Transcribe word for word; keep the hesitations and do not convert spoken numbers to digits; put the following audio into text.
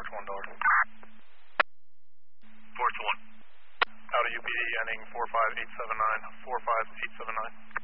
Force one dollar. Force one. Out of U P D ending four five eight seven nine, four five eight seven nine.